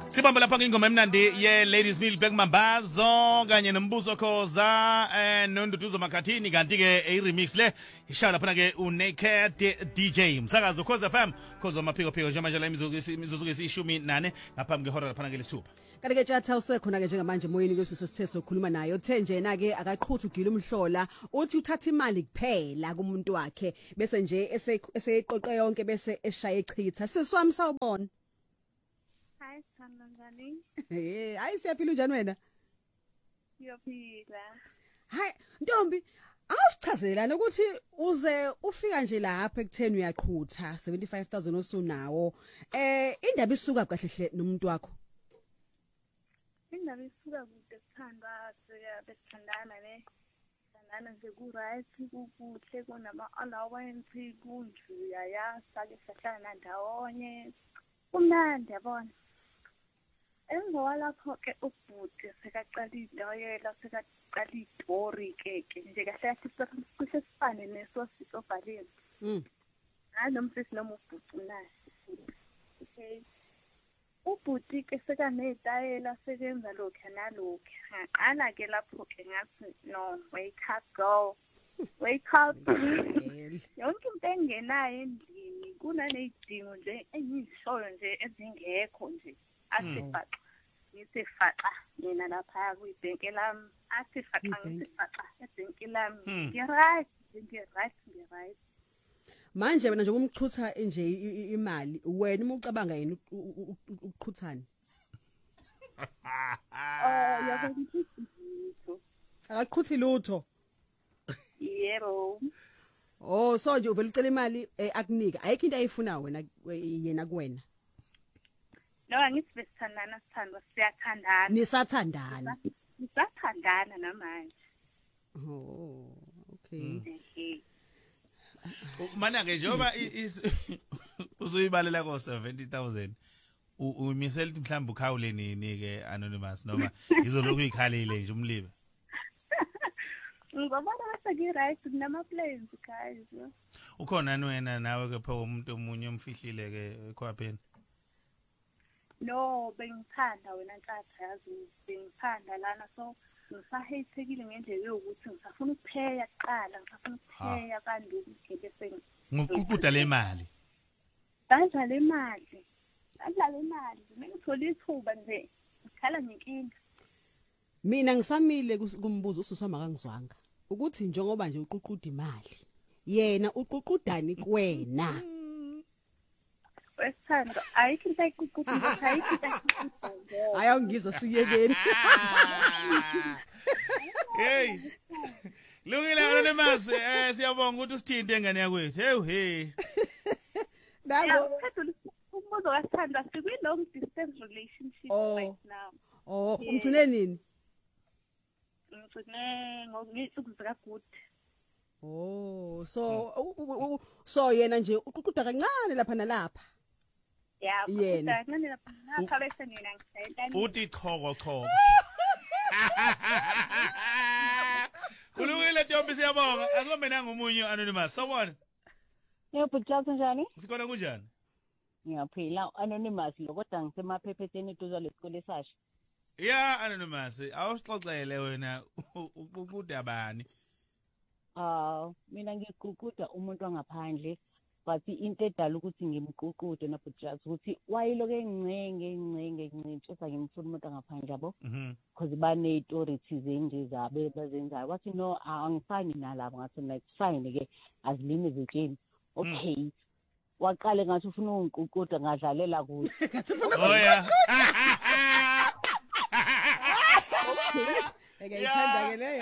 Sibamba lapha ingoma emnandi ye Ladies Meal Back Mambazo kanye nombuso Khoza nonduduzo Makhathini kanti ke e remix le ishawa lapha ke uNaked DJ umsakazo Khoza FM Khoza maphiko phiko nje manje la imizuzu ke ishumi nane ngaphambi kwehora lapha ke lesithupha. Kanti ke Tjatha usekhona ke njengamanje moyeni kwesisi sithetho sokhuluma naye uthe njena ke akaqhutha ugila umhlola uthi uthatha imali kuphela kumuntu wakhe bese nje eseyiqoqe yonke bese eshaya echitha siswami sawubona. Hayi sithanda njani? Hayi siyaphila njani wena? Siyaphila. Hayi Ntombi awusichazelana ukuthi uze ufika nje lapha ekutheni uyaqhutha 75,000 osunawo indaba isuka kahle hle nomuntu wakho. Indaba isuka kude sithandwa besithandana ne. Sithandana nje ku right kukuhle kunama allowance kunjuya yasake sahlala ndawonye. Kumnandi yabona. Emva lapho ke ubhuti sekaqala idoyela sekaqala istory ke nje kahle kahle kusesifane neso sibhalile. Hayi nomfisi noma ubhuti naye. Okay. Ubhuti ke sekanedayela sekenza lokho nalokho. Ngaqala ke lapho ke ngathi no wake up girl. Wake up. Yonke into engenayo endlini kunanezidingo nje engizishoyo nje ezingekho nje. Asifaxa ngisifaxa mina lapha kuyibhenke lami asifaxa ngisifaxa ebhenke lami ngi-right manje wena nje umchutha nje imali wena uma ucabanga yena ukuqhuthana akaqhuthi lutho yebo so nje uvela ucela imali akunika ayikho into ayifuna wena yena kuwena. No, angithi besithandana sithandwa siyathandana. Nisathandana. Nisathandana namanje. Oh, okay. Mana ke njoba usuyibalela ko 70,000 umisela mhlawumbe ukhawule nini ke Anonymous noma izolokhu ikhalile nje umlibe. Ngibona bese right kunama plans guys. Ukhona wena nawe ke pha umuntu omunye umfihlile ke khwapheni. No, bengithanda wena Ntatha yazi bengithanda lana so ngisahayithekile ngendlela yokuthi ngisafuna ukupheya kuqala ngisafuna ukupheya kanduku bese ngokuquda le mali. Badla le mali mengithola ithuba nje ngikhala ngenkinga. Mina ngisamile kumbuzo ususama kangizwanga ukuthi njengoba nje uququda imali yena uququdani kuwena. Wesithando ayikho into ayikuququda ayikho into ayikuquda ayawungizwa siyekeni. Hey Lungile Anonymous siyabonga ukuthi usithinte engane yakwethu hey Nango umbuzo kaSithando sikwi long distance relationship right now. Umthune nini? Ngithune ngokuyithuku zika good. So yena nje uququda kancane lapha nalapha. Yeah, yena kancane lapha bese mina ngisayitani. Uthi choko. Kulungile Ntombi siyabonga asikombe nangomunye Anonymous sawubona. Yebo Tjatha njani? Sikona kunjani? Ngiyaphila Anonymous lo kodwa ngisemaphephetheni eduze lesikole sasha. Yeah Anonymous awusixoxele wena uququda bani? Mina ngiququda umuntu wangaphandle but into edala ukuthi ngimququde nabutjatha ukuthi wayiloke engcenge ntshosa ngimfuna umuntu wangaphandle yabo because bane authorities nje zabe bazenzayo wathi no angifani nalabo ngathi like fine ke azilimi ezitsheni okay waqale ngathi ufuna ungiququda ngadlalela kuthi yeah ngiyithanda ke leyo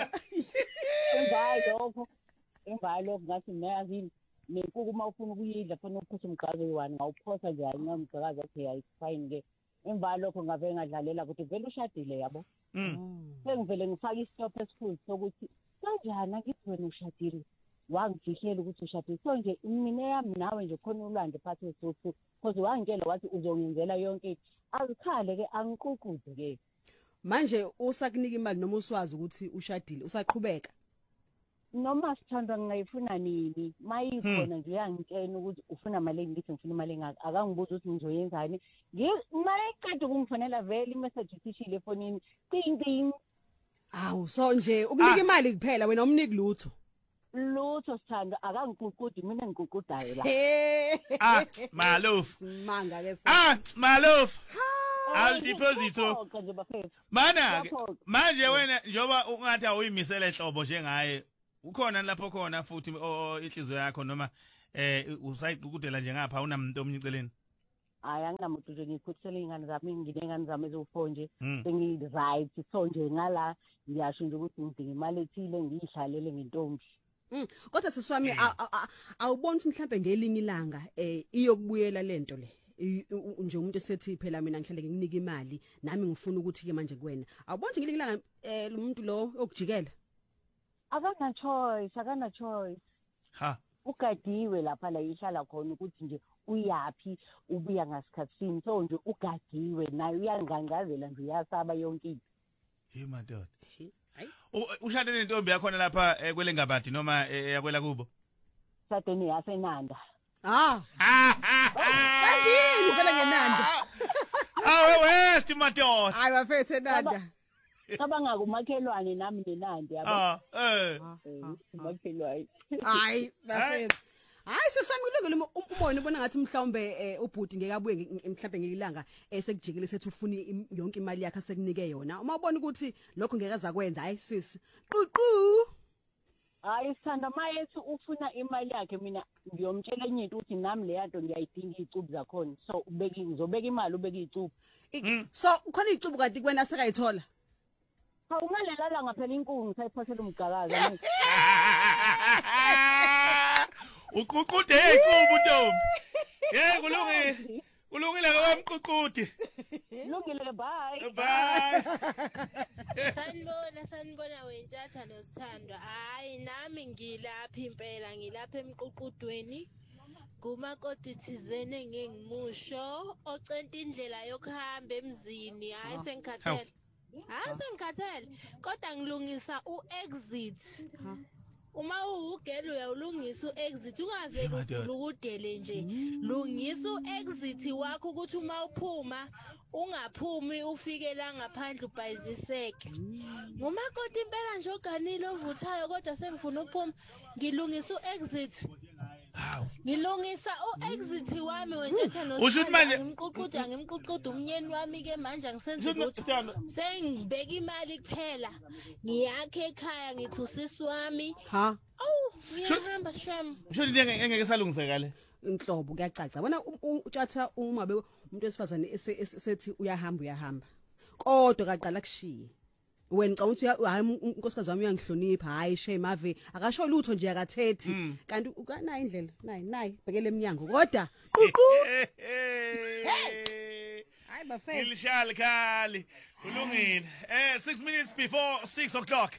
emva lokho ngathi nazi nekuku uma ufuna ukuyidla funa uphusa umgqazo oyi1 ngawuphosa nje ayinamgqazo okay ayifine ke emva lokho ngave ngadlalela ukuthi vele ushadile yabo sengivele ngifaka istop esikhulu sokuthi kanjani akithi wena ushadile wangifihlela ukuthi ushadile so nje mina yami nawe nje khona ulwandle phansi esothu because wangitshela wathi uzongenzela yonke azikhale ke angiququde ke manje usakunika imali noma uswazi ukuthi ushadile usaqhubeka noma sithandwa ngingayifuna nini mayikhona nje uyangitshela ukuthi ufuna imali engithi ngifuna imali engaka akangibuza ukuthi ngizoyenzani mayiqeda ukungifonela vele imessage isishile efonini ting ting. Awu so nje ukunika imali kuphela wena umniki lutho Sithandwa akangiququdi mina ngiququdayo la. Maloof manga ke Maloof I'll deposit mana manje wena njoba ungathi awuyimisela enhlobo njengaye ukhona lapho khona futhi inhliziyo yakho noma usayiqukudela nje ngapha unamuntu omnyiceleni. Hayi anginamuntu nje ngikhuthele ingane zami nginengane zami ezo4 nje sengi right so nje ngala ngiyasho nje ukuthi ngidinga imali ethile ngiyihlalele ngentombi. Kodwa siswami awuboni ukuthi mhlambe ngelinye ilanga iyokubuyela lento le nje umuntu esethi phela mina ngihlale nginika imali nami ngifuna ukuthi ke manje kuwena awuboni ngelinye ilanga lo muntu lo okujikela akana choice ha ugadiwe lapha la ihlala khona ukuthi nje uyapi ubuya ngasikhatsini so nje ugadiwe naye uyangangazela nje uyasaba yonke into. Hey madoda ushade nentombi yakho lapha kwele ngabadi noma yakwela kubo sadeni yasenanda. Kandini phela ngenanda. West madoda Hayi bafethe nanda. Cabanga kumakhelwane nami nenandi yabo. Umakhelwane. Hayi bafethe. Hayi sesami kulungile umbone ubona ngathi mhlawumbe ubhuti ngeke abuye mhlawumbe ngelilanga esekujikile sethi ufuna yonke imali yakhe asekunike yona uma ubona ukuthi lokho ngeke azakwenza hayi sisi ququ. Hayi sithanda mayethi ufuna imali yakhe mina ngiyomtshela enye into ukuthi nami le yanto ngiyayidinga izicubu zakhona so ngizobeka imali ubeka izicubu. So khona izicubu kanti kwena sekayithola. Awungalelala ngaphela inkuni sayiphothela umgqakaza. Uququde icubu ntombi. Kulungile ke wamququde. Kulungile Bye. Sanibona wentshatha nosithandwa. Hayi nami ngilapha impela ngilapha emququdweni. Kumakoti thizene ngengimusho ocenta indlela yokuhamba emzini. Hayi sengikhathele. Kodwa ngilungisa uexit. Uma ugelo uyawulungisa uexit ungaveli ukulukudele nje. Lungisa uexit wakho ukuthi uma uphuma ungaphumi ufike la ngaphandle ubhayiziseke. Ngumakoti impela nje oganile ovuthayo kodwa sengifuna ukuphuma ngilungisa uexit. Ngilungisa uexit wami wentetha ngimququda umnyeni wami ke manje angisenze lutho sengibeka imali kuphela ngiyakhe ekhaya ngithi usisi wami ngiyahamba sham usho into engeke salungisekale inhlobo kuyacaca bona utshatha uma be umuntu wesifazane esethi uyahamba kodwa kaqala kushiye wena ngicabanga ukuthi hayi unkosikazi wami uyangihlonipha hayi shame ave akasho lutho nje akathethi kanti ukanayo indlela nayi bhekele eminyango kodwa ququ hayi bafethu ilishali khali ulungile 6 minutes before 6 o'clock.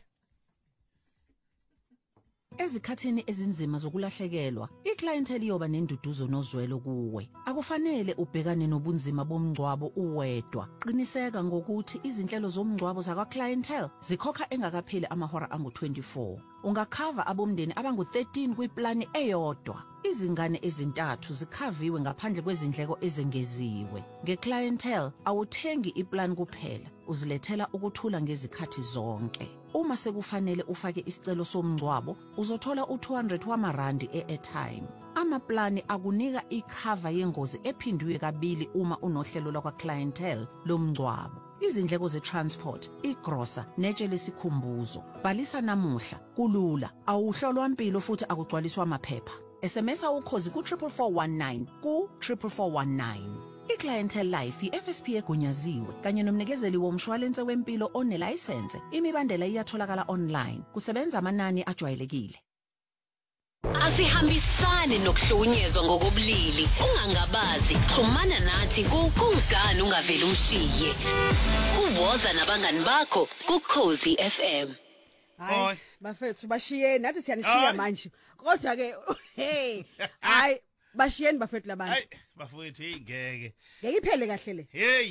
Ezikhatheni ezinzima zokulahlekelwa, iclientele iyoba nenduduzo nozwelo kuwe. Akufanele ubhekane nobunzima bomngcwabo uwedwa. Qiniseka ngokuthi izinhlelo zomngcwabo zakwa clientele zikhokha engakapheli amahora angu-24. Ungakhava abomndeni abangu-13 kwiplani eyodwa. Izingane ezintathu zikhaviwe ngaphandle kwezindleko ezengeziwe. Ngeclientele awuthengi iplan kuphela, uzilethela ukuthula ngezikhathi zonke. Uma sekufanele ufake isicelo somngcwabo, uzothola u200 wamarandi e-airtime. Amaplani akunika ikhava yengozi ephindwe kabili uma unohlelo lakwa clientele lomngcwabo. Izindleko ze-transport, igrosa, netshe lesikhumbuzo. Bhalisa namuhla, kulula, awuhlolwa impilo futhi akugcwaliswa amaphepha. SMSa ukhozi ku-44419 ku-44419. I-Clientele Life i-FSP egunyaziwe kanye nomnikezeli womshwalense wempilo onelayisense. Imibandela iyatholakala online. Kusebenza amanani ajwayelekile. Asihambisane nokuhlukunyezwa ngokobulili. Ungangabazi, xhumana nathi ku-Kungani ungaveli umshiye. Uwoza nabangani bakho ku-Cozi FM. Hayi bafethu bashiyeni nathi siyanishiya manje kodwa ke hey hayi bashiyeni bafethu labantu bafowethu ngeke iphele kahle le. hey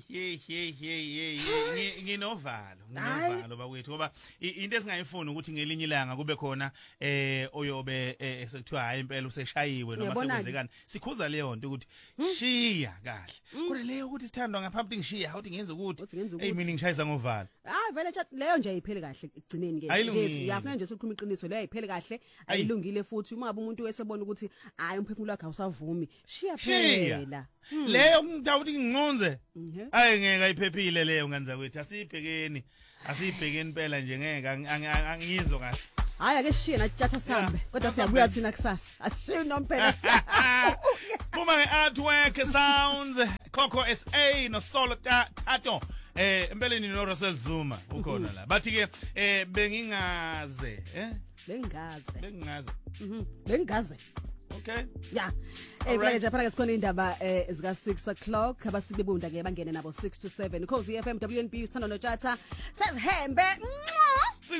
nginovalo bakwethu ngoba into esingayifuni ukuthi ngelinye ilanga kube khona oyobe sekuthiwa hayi impela useshayiwe noma sekwenzekani sikhuza leyo nto ukuthi shiya kahle kule leyo ukuthi sithandwa ngaphambi ngishiya awuthi ngenza ukuthi hey mina ngishayisa ngovalo vele chat leyo nje ayiphele kahle ekugcineni ke nje uyafuna nje ukukhuluma iqiniso leyo ayiphele kahle ayilungile futhi uma ngabe umuntu wesebona ukuthi hayi umphefumulo wakhe awusavumi shiya phela leyo ngidawuthi nginqunze hayi ngeke ayiphephile leyo nganza kwethu asibhekeni phela nje ngeke angizwe kahle hayi ake sishiye nathi tjatha sambe kodwa siyabuya thina kusasa ashiye nomphela Buma nge-artwork sounds Coco SA no Solo Tato empeleni no Russell Zuma ukhona la bathi ke bengingaze bengaze okay yeah manje phela sikhona indaba zika 6 o'clock abasibebunda ke bangene nabo 6 to 7 Khosi FM WNB usithando no Tjatha sezihembe